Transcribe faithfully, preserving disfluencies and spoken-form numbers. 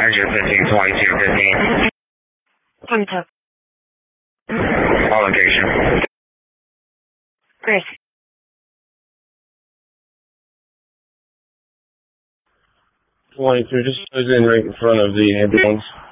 Extra fifteen, twenty-two, fifteen. twenty-two. All location. Grace. twenty-two, just goes in right in front of the ambulance.